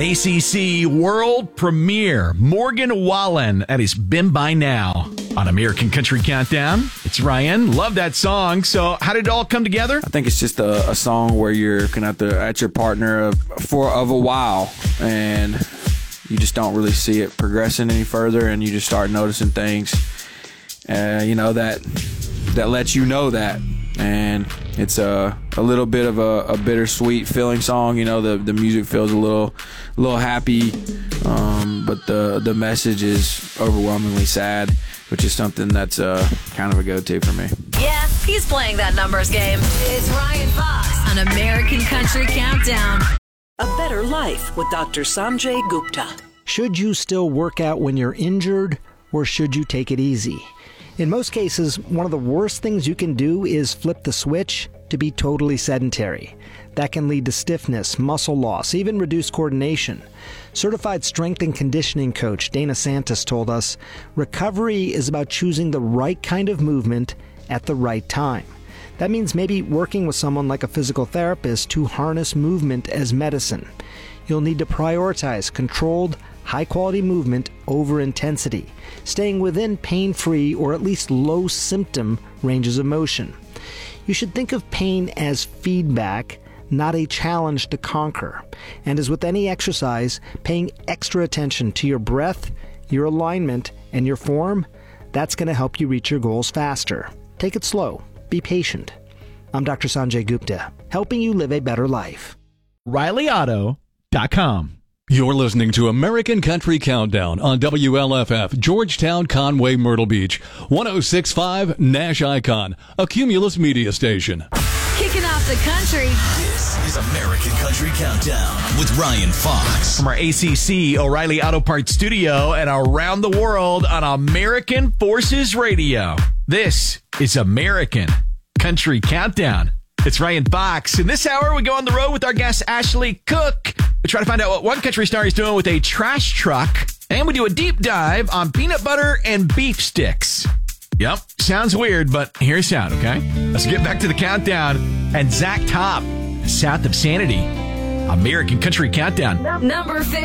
ACC world premiere, Morgan Wallen. That is Been By Now on American Country Countdown. It's Ryan. Love that song. So how did it all come together? I think it's just a song where you're kind of at your partner of a while, and you just don't really see it progressing any further, and you just start noticing things, that lets you know that. And it's a little bit of a bittersweet feeling song. The music feels a little happy, but the message is overwhelmingly sad, which is something that's kind of a go-to for me. Yeah, he's playing that numbers game. It's Ryan Fox on American Country Countdown. A Better Life with Dr. Sanjay Gupta. Should you still work out when you're injured, or should you take it easy? In most cases, one of the worst things you can do is flip the switch to be totally sedentary. That can lead to stiffness, muscle loss, even reduced coordination. Certified strength and conditioning coach Dana Santos told us, recovery is about choosing the right kind of movement at the right time. That means maybe working with someone like a physical therapist to harness movement as medicine. You'll need to prioritize controlled, high-quality movement over intensity, staying within pain-free or at least low-symptom ranges of motion. You should think of pain as feedback, not a challenge to conquer. And as with any exercise, paying extra attention to your breath, your alignment, and your form, that's going to help you reach your goals faster. Take it slow. Be patient. I'm Dr. Sanjay Gupta, helping you live a better life. RileyAuto.com. You're listening to American Country Countdown on WLFF, Georgetown, Conway, Myrtle Beach, 106.5 Nash Icon, a Cumulus media station. Kicking off the country. This is American Country Countdown with Ryan Fox. From our ACC O'Reilly Auto Parts studio and around the world on American Forces Radio. This is American Country Countdown. It's Ryan Fox. In this hour, we go on the road with our guest, Ashley Cook. We try to find out what one country star is doing with a trash truck. And we do a deep dive on peanut butter and beef sticks. Yep, sounds weird, but here's how, okay? Let's get back to the countdown. And Zach Top, South of Sanity. American Country Countdown. Number 50.